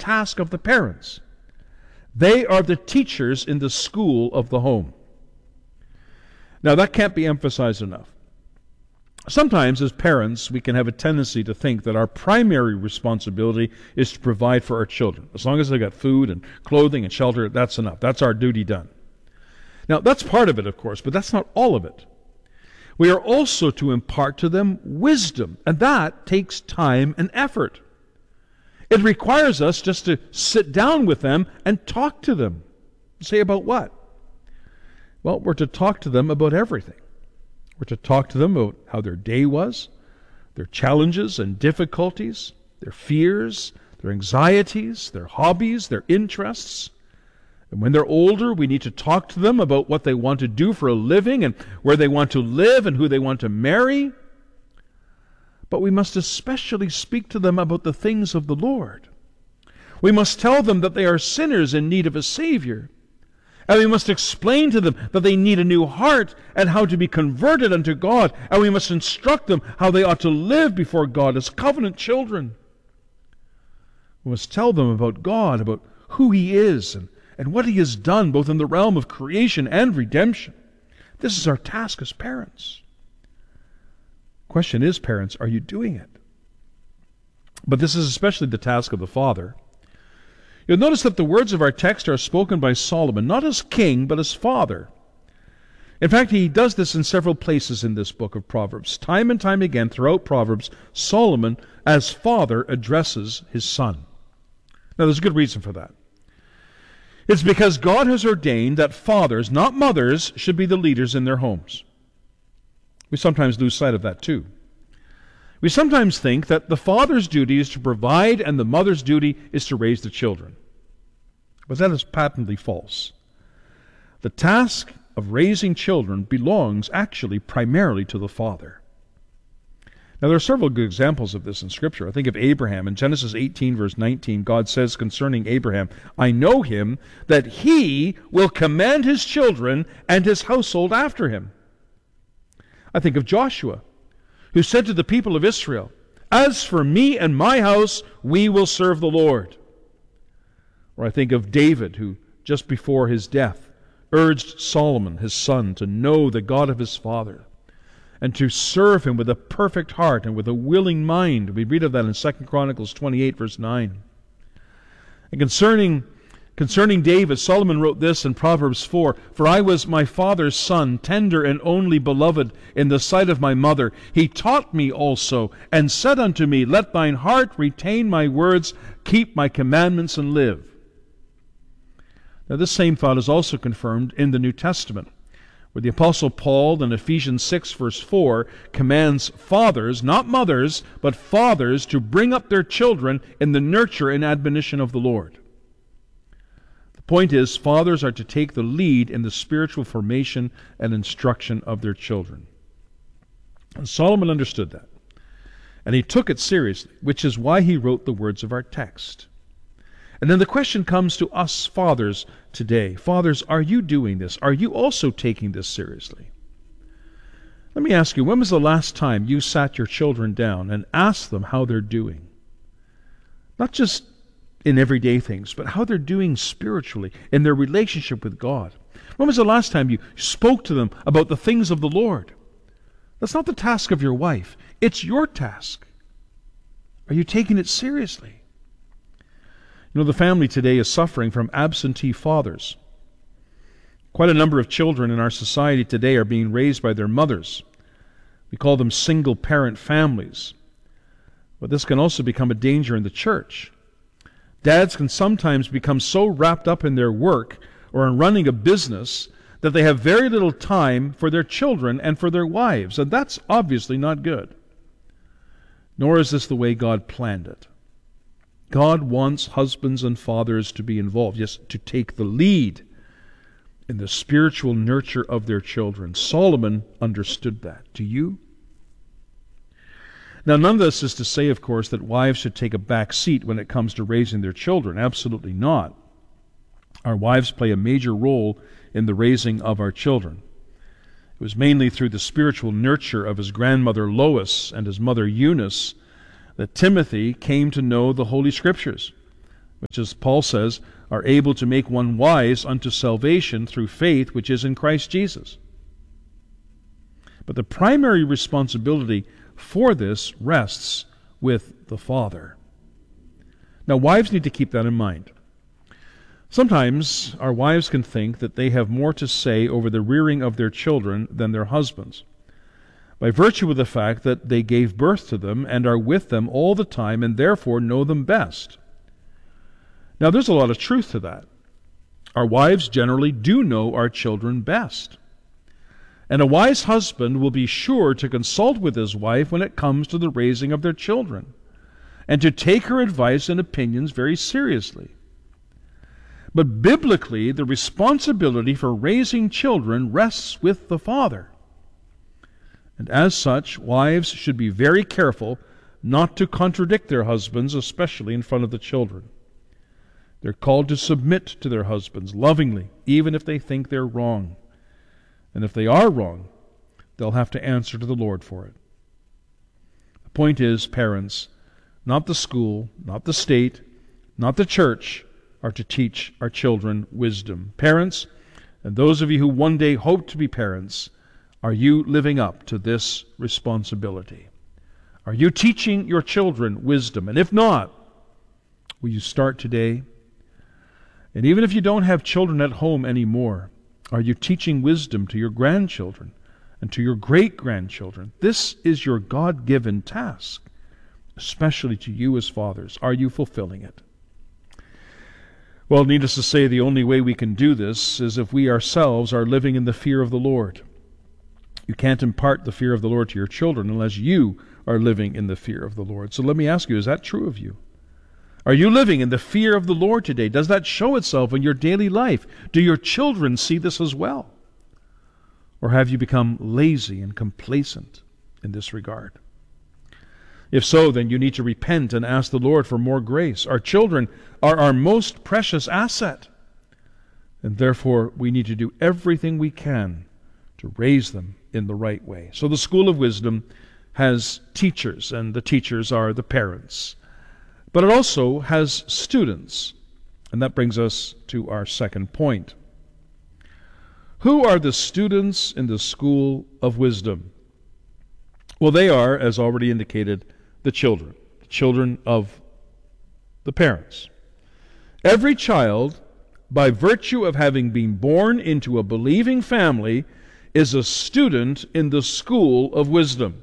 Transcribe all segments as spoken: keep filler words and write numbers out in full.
task of the parents. They are the teachers in the school of the home. Now, that can't be emphasized enough. Sometimes, as parents, we can have a tendency to think that our primary responsibility is to provide for our children. As long as they've got food and clothing and shelter, that's enough. That's our duty done. Now, that's part of it, of course, but that's not all of it. We are also to impart to them wisdom, and that takes time and effort. It requires us just to sit down with them and talk to them. Say about what? Well, we're to talk to them about everything. We're to talk to them about how their day was, their challenges and difficulties, their fears, their anxieties, their hobbies, their interests. And when they're older, we need to talk to them about what they want to do for a living and where they want to live and who they want to marry. But we must especially speak to them about the things of the Lord. We must tell them that they are sinners in need of a Savior. And we must explain to them that they need a new heart and how to be converted unto God. And we must instruct them how they ought to live before God as covenant children. We must tell them about God, about who He is and, and what He has done, both in the realm of creation and redemption. This is our task as parents. Question is, parents, are you doing it? But this is especially the task of the father. You'll notice that the words of our text are spoken by Solomon, not as king, but as father. In fact, he does this in several places in this book of Proverbs. Time and time again, throughout Proverbs, Solomon, as father, addresses his son. Now, there's a good reason for that. It's because God has ordained that fathers, not mothers, should be the leaders in their homes. We sometimes lose sight of that too. We sometimes think that the father's duty is to provide and the mother's duty is to raise the children. But that is patently false. The task of raising children belongs actually primarily to the father. Now, there are several good examples of this in Scripture. I think of Abraham. In Genesis eighteen, verse nineteen, God says concerning Abraham, I know him, that he will command his children and his household after him. I think of Joshua, who said to the people of Israel, as for me and my house, we will serve the Lord. Or I think of David, who just before his death urged Solomon, his son, to know the God of his father and to serve him with a perfect heart and with a willing mind. We read of that in Second Chronicles twenty-eight, verse nine. And concerning Concerning David, Solomon wrote this in Proverbs four, For I was my father's son, tender and only beloved in the sight of my mother. He taught me also, and said unto me, Let thine heart retain my words, keep my commandments, and live. Now this same thought is also confirmed in the New Testament, where the Apostle Paul in Ephesians six, verse four, commands fathers, not mothers, but fathers, to bring up their children in the nurture and admonition of the Lord. Point is, fathers are to take the lead in the spiritual formation and instruction of their children. And Solomon understood that. And he took it seriously, which is why he wrote the words of our text. And then the question comes to us fathers today. Fathers, are you doing this? Are you also taking this seriously? Let me ask you, when was the last time you sat your children down and asked them how they're doing? Not just in everyday things, but how they're doing spiritually in their relationship with God. When was the last time you spoke to them about the things of the Lord? That's not the task of your wife. It's your task. Are you taking it seriously? You know, the family today is suffering from absentee fathers. Quite a number of children in our society today are being raised by their mothers. We call them single-parent families. But this can also become a danger in the church. Dads can sometimes become so wrapped up in their work or in running a business that they have very little time for their children and for their wives, and that's obviously not good. Nor is this the way God planned it. God wants husbands and fathers to be involved, yes, to take the lead in the spiritual nurture of their children. Solomon understood that. Do you? Now, none of this is to say, of course, that wives should take a back seat when it comes to raising their children. Absolutely not. Our wives play a major role in the raising of our children. It was mainly through the spiritual nurture of his grandmother Lois and his mother Eunice that Timothy came to know the Holy Scriptures. which, as Paul says, are able to make one wise unto salvation through faith which is in Christ Jesus. But the primary responsibility for this rests with the father. Now, wives need to keep that in mind. Sometimes our wives can think that they have more to say over the rearing of their children than their husbands, by virtue of the fact that they gave birth to them and are with them all the time and therefore know them best. Now, there's a lot of truth to that. Our wives generally do know our children best. And a wise husband will be sure to consult with his wife when it comes to the raising of their children, and to take her advice and opinions very seriously. But biblically, the responsibility for raising children rests with the father. And as such, wives should be very careful not to contradict their husbands, especially in front of the children. They're called to submit to their husbands lovingly, even if they think they're wrong. And if they are wrong, they'll have to answer to the Lord for it. The point is, parents, not the school, not the state, not the church, are to teach our children wisdom. Parents, and those of you who one day hope to be parents, are you living up to this responsibility? Are you teaching your children wisdom? And if not, will you start today? And even if you don't have children at home anymore, are you teaching wisdom to your grandchildren and to your great-grandchildren? This is your God-given task, especially to you as fathers. Are you fulfilling it? Well, needless to say, the only way we can do this is if we ourselves are living in the fear of the Lord. You can't impart the fear of the Lord to your children unless you are living in the fear of the Lord. So let me ask you, is that true of you? Are you living in the fear of the Lord today? Does that show itself in your daily life? Do your children see this as well? Or have you become lazy and complacent in this regard? If so, then you need to repent and ask the Lord for more grace. Our children are our most precious asset, and therefore we need to do everything we can to raise them in the right way. So the School of Wisdom has teachers, and the teachers are the parents. But it also has students, and that brings us to our second point. Who are the students in the School of Wisdom? Well, they are, as already indicated, the children, the children of the parents. Every child, by virtue of having been born into a believing family, is a student in the School of Wisdom.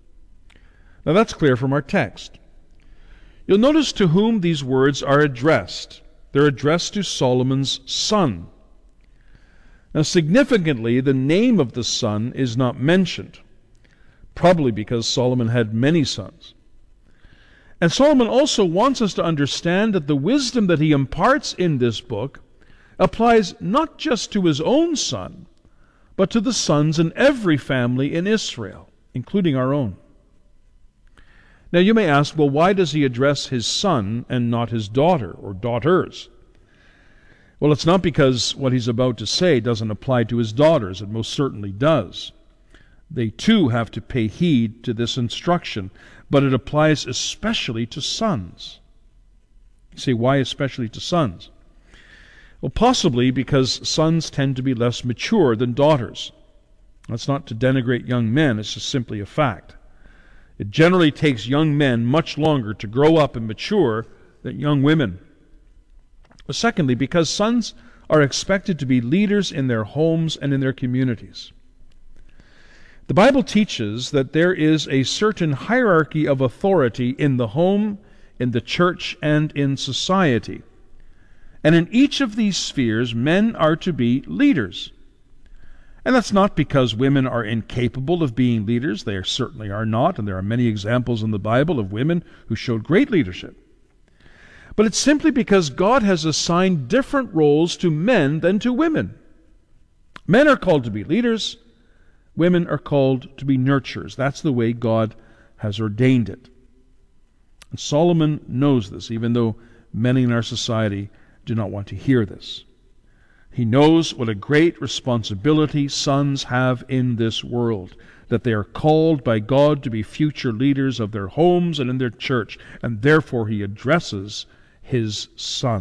Now that's clear from our text. You'll notice to whom these words are addressed. They're addressed to Solomon's son. Now, significantly, the name of the son is not mentioned, probably because Solomon had many sons. And Solomon also wants us to understand that the wisdom that he imparts in this book applies not just to his own son, but to the sons in every family in Israel, including our own. Now you may ask, well, why does he address his son and not his daughter or daughters? Well, it's not because what he's about to say doesn't apply to his daughters. It most certainly does. They too have to pay heed to this instruction, but it applies especially to sons. You say, why especially to sons? Well, possibly because sons tend to be less mature than daughters. That's not to denigrate young men, it's just simply a fact. It generally takes young men much longer to grow up and mature than young women. But secondly, because sons are expected to be leaders in their homes and in their communities. The Bible teaches that there is a certain hierarchy of authority in the home, in the church, and in society. And in each of these spheres, men are to be leaders. And that's not because women are incapable of being leaders. They certainly are not, and there are many examples in the Bible of women who showed great leadership. But it's simply because God has assigned different roles to men than to women. Men are called to be leaders. Women are called to be nurturers. That's the way God has ordained it. And Solomon knows this, even though many in our society do not want to hear this. He knows what a great responsibility sons have in this world, that they are called by God to be future leaders of their homes and in their church, and therefore he addresses his Son.